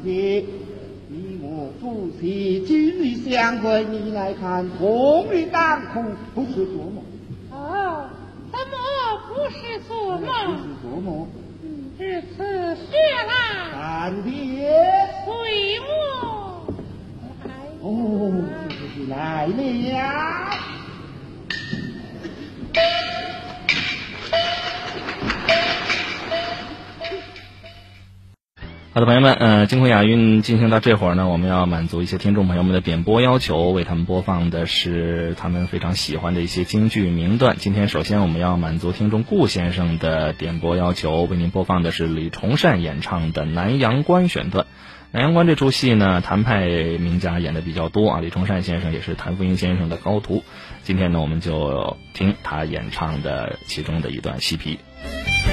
也。你我夫妻今日相会，你来看，红日当空，不是做梦。 哦，怎么不是做梦？ 不是做梦。 至此雪来， 干爹， 随我来。 哦，就是来了。 好的，朋友们，金昆雅韵进行到这会儿呢，我们要满足一些听众朋友们的点播要求，为他们播放的是他们非常喜欢的一些京剧名段。今天首先我们要满足听众顾先生的点播要求，为您播放的是李崇善演唱的《南阳关》选段。南阳关这出戏呢，谭派名家演的比较多啊，李崇善先生也是谭富英先生的高徒。今天呢，我们就听他演唱的其中的一段戏皮。